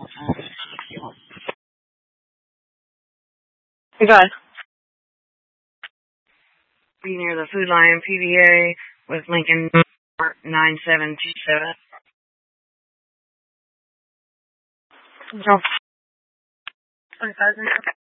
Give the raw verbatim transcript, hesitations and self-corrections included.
Hey, guys. Be near the Food Lion P B A with Lincoln nine seven two seven. No. twenty-five minutes.